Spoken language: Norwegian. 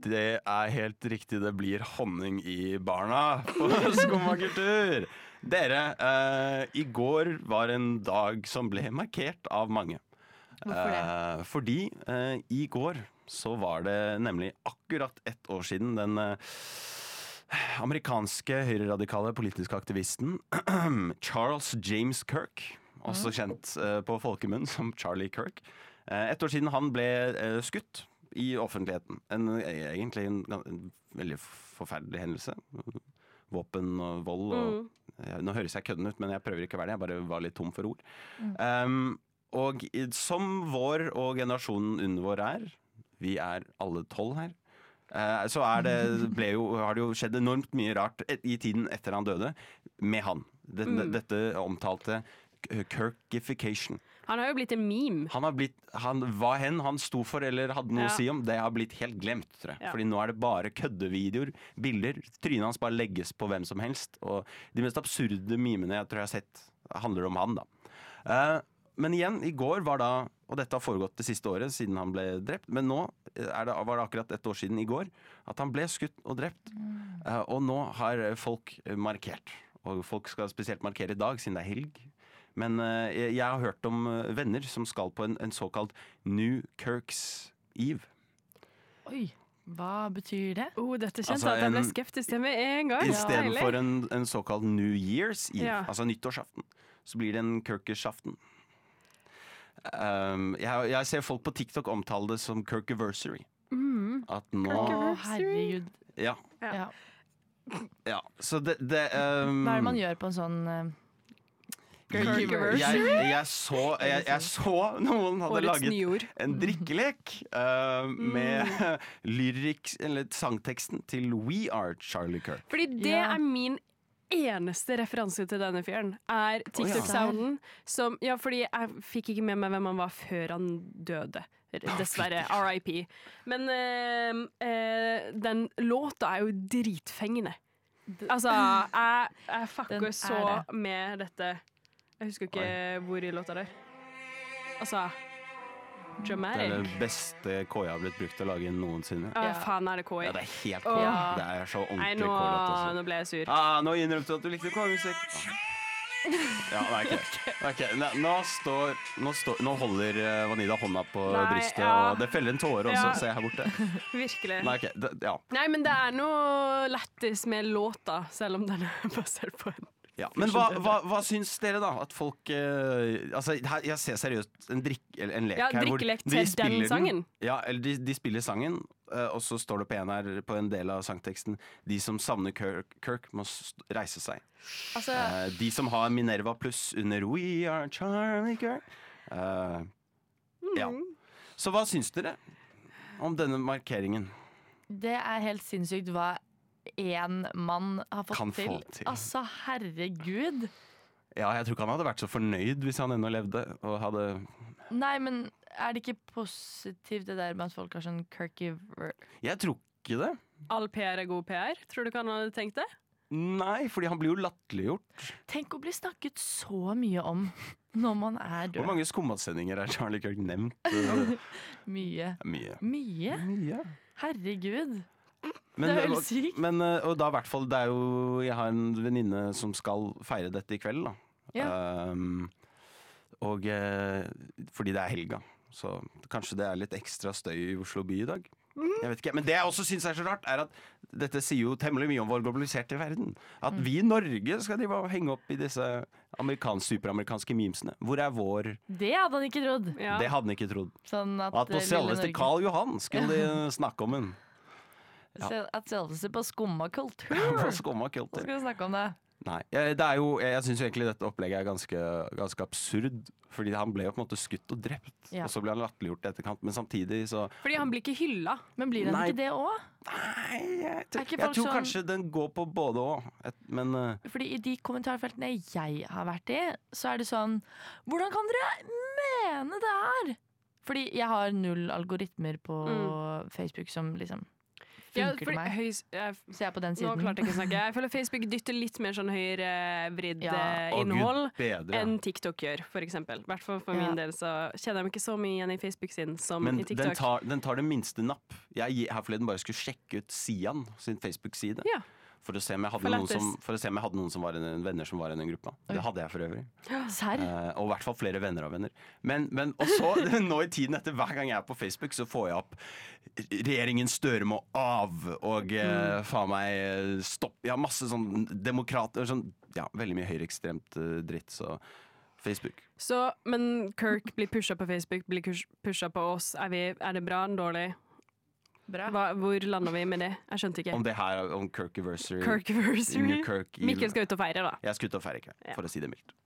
Det helt riktig, det blir honning i barna på Skumma kultur. Dere, i går var en dag som ble markert av mange. Hvorfor det? Fordi i går så var det nemlig akkurat 1 år siden den amerikanske høyreradikale politiske aktivisten Charles James Kirk, også kjent på folkemunn som Charlie Kirk. 1 år siden han ble skutt i offentligheten. Egentlig en veldig forferdelig hendelse. Våpen og vold nå høres jeg kødden ut, men jeg prøver ikke å være det. Jeg bare var litt tom for ord. Og som vår og generasjonen under vår vi alle 12 her, så har det jo skjedd enormt mye rart i tiden etter han døde med han. Dette omtalte Kirkification. Han har jo blitt en meme. Hva han sto for eller hadde noe å si om, det har blitt helt glemt, tror jeg. Ja. Fordi nå det bare køddevideoer, bilder, trynet hans bare legges på hvem som helst. Og de mest absurde memene jeg tror jeg har sett, handler om han da. Men igjen, i går var da, og dette har foregått det siste året siden han ble drept, men nå var det akkurat 1 år siden i går at han ble skutt og drept. Og nå har folk markert, og folk skal spesielt markere i dag siden det helg. Men jeg har hørt om venner som skal på en såkalt New Kirk's Eve. Oi, hva betyr det? Dette kjente at jeg ble skeptisk til med en gang. I stedet for en såkalt New Year's Eve, altså nyttårsaften, så blir det en Kirkers-aften. Jeg ser folk på TikTok omtale det som Kirkiversary. At nå... Herregud. Ja. Så Hva det man gjør på en sånn... Jeg så noen hadde laget en drikkelek med lyrics, eller sangteksten til We Are Charlie Kirk. Fordi det min eneste referanse til denne fyren TikTok-sounden som, fordi jeg fikk ikke med meg hvem han var før han døde. Dessverre, R.I.P. Men den låta jo dritfengende. Altså, jeg fucker så med dette. Jeg husker ikke hvor i låta det altså, dramatic. Det det beste KI har blitt brukt til å lage noensinne. Faen det KI. Ja, det helt KI. Det så ordentlig KI-låt. Nå ble jeg sur. Nå innrømte du at du likte KI-musikk. Ja, nei, nå holder Vanida hånda på brystet, og det feller en tåre også, ser jeg her borte. Virkelig. Nei, Nei, men det noe lettis med låta, selv om den basert på en. Ja, men hva syns dere da? At folk altså, jeg ser seriøst en lek her drikkelek til den sangen. Ja, eller de spiller sangen, og så står det på en del av sangteksten: de som savner Kirk må reise seg. Altså, de som har Minerva pluss under We Are Charlie Kirk. Ja. Så hva syns dere om denne markeringen? Det helt sinnssykt hva en mann har fått til. Altså, herregud. Ja, jeg tror ikke han hadde vært så fornøyd hvis han ennå levde og hadde... Nei, men det ikke positivt det der med at folk har sånn Kirkiver? Jeg tror ikke det. All PR god PR? Tror du ikke han hadde tenkt det? Nei, fordi han blir jo latterliggjort. Tenk å bli snakket så mye om når man død. Hvor mange skummatsendinger Charlie Kirk nevnt? Mye? Herregud. Men, det helt sykt. Og da i hvert fall, jeg har en venninne som skal feire dette i kveld da. Ja. Fordi det helga, så kanskje det litt ekstra støy i Oslo by i dag. Jeg vet ikke, men det jeg også synes så rart at dette sier jo temmelig mye om vår globaliserte verden. At vi i Norge skal henge opp i disse superamerikanske memesene. Hvor vår... Det hadde han ikke trodd. Ja. Det hadde han ikke trodd. Sånn at på selveste Karl Johan skulle de snakke om den. Ja. At selveste på Skumma kultur. Skal vi snakke om det? Nei, jeg synes jo egentlig dette opplegget ganske absurd. Fordi han ble jo på en måte skutt og drept, og så ble han latterliggjort i etterkant. Men samtidig så... Fordi han blir ikke hylla. Men blir han ikke det også? Nei, jeg tror kanskje den går på både og. Men fordi i de kommentarfeltene jeg har vært i, så det sånn: hvordan kan dere mene det her? Fordi jeg har 0 algoritmer på Facebook som liksom funker til meg. Så jeg er på den siden. Nå klarte jeg ikke å snakke. Jeg føler Facebook dytter litt mer sånn høyrevridd Å, innhold Gud, bedre, enn TikTok gjør, for eksempel. I hvert fall for min del så kjenner jeg meg ikke så mye igjen i Facebook-siden som Men i TikTok. den tar det minste napp. Jeg her forleden bare skulle sjekke ut Sian sin Facebook-side. Ja. For å se om jeg hadde noen som var venner som var i den gruppa. Det hadde jeg for øvrig. Serr? Og i hvert fall flere venner av venner. Men og så, nå i tiden etter, hver gang jeg er på Facebook, så får jeg opp 'Regjeringen Støre må av', og faen meg stopp. Ja, masse sånn demokrater, sånn, ja, veldig mye høyreekstremt dritt, så Facebook. Så, men Kirk blir pusha på Facebook, blir pusha på oss. Er det bra eller dårlig? Bra. Hvor lander vi med det? Jeg skjønte ikke. Om det her, om Kirk-versary. Kirk-versary. Kirk Mikkel skal ut og feire, da. Jeg skal ut og feire i kveld, for å si det mildt.